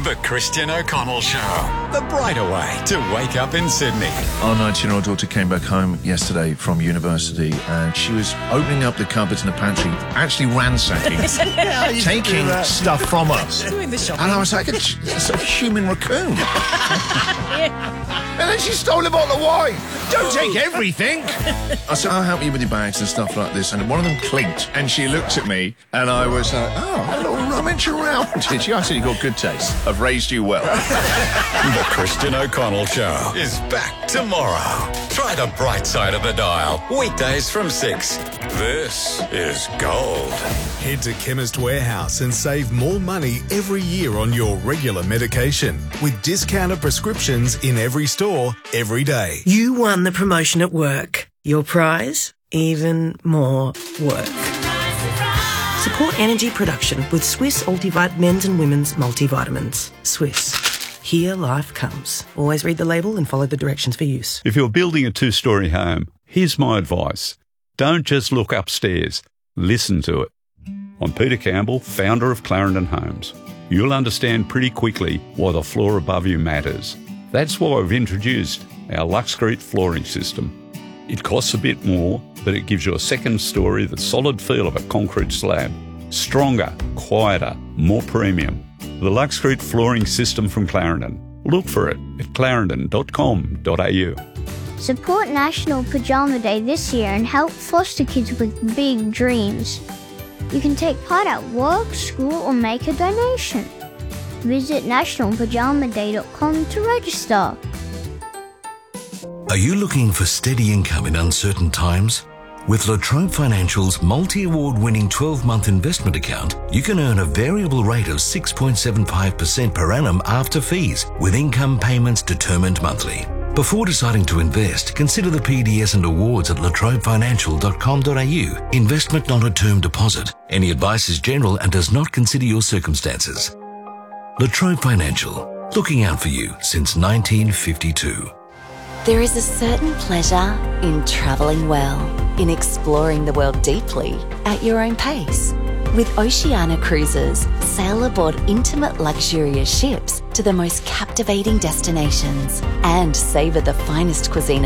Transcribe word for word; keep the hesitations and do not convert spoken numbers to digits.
The Christian O'Connell Show. The brighter way to wake up in Sydney. Our nineteen-year-old daughter came back home yesterday from university and she was opening up the cupboards in the pantry, actually ransacking, Yeah, you should do taking that. stuff from us. Doing the shopping. And I was like, it's, it's a human raccoon. And then she stole a bottle of wine. Don't take everything. I said, I'll help you with your bags and stuff like this. And one of them clinked. And she looked at me and I was like, oh, a little rummage around. Did she? I said, you've got good taste. I've raised you well. The Christian O'Connell Show is back tomorrow. Try the bright side of the dial. Weekdays from six. This is gold. Head to Chemist Warehouse and save more money every year on your regular medication with discounted prescriptions in every store, every day. You won the promotion at work. Your prize? Even more work. Support energy production with Swiss Ultivite men's and women's multivitamins. Swiss. Here life comes. Always read the label and follow the directions for use. If you're building a two-storey home, here's my advice. Don't just look upstairs. Listen to it. I'm Peter Campbell, founder of Clarendon Homes. You'll understand pretty quickly why the floor above you matters. That's why we've introduced our Luxcrete flooring system. It costs a bit more, but it gives you a second story, the solid feel of a concrete slab. Stronger, quieter, more premium. The Luxcrete flooring system from Clarendon. Look for it at clarendon dot com dot a u. Support National Pajama Day this year and help foster kids with big dreams. You can take part at work, school, or make a donation. Visit national pajama day dot com to register. Are you looking for steady income in uncertain times? With La Trobe Financial's multi-award winning twelve-month investment account, you can earn a variable rate of six point seven five percent per annum after fees, with income payments determined monthly. Before deciding to invest, consider the P D S and awards at la trobe financial dot com dot a u. Investment not a term deposit. Any advice is general and does not consider your circumstances. La Trobe Financial, looking out for you since nineteen fifty-two. There is a certain pleasure in travelling well, in exploring the world deeply at your own pace. With Oceania Cruises, sail aboard intimate luxurious ships to the most captivating destinations and savour the finest cuisine